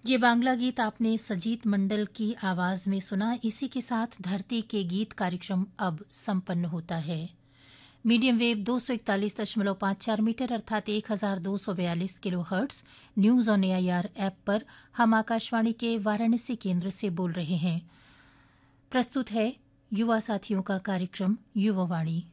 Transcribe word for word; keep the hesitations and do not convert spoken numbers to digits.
ये बांग्ला गीत आपने सजीत मंडल की आवाज में सुना। इसी के साथ धरती के गीत कार्यक्रम अब संपन्न होता है। मीडियम वेव दो सौ इकतालीस दशमलव पाँच चार मीटर अर्थात एक हजार दो सौ बयालीस kilo hertz news on AIR app पर हम आकाशवाणी के वाराणसी केंद्र से बोल रहे हैं। प्रस्तुत है युवा साथियों का कार्यक्रम युवावाणी।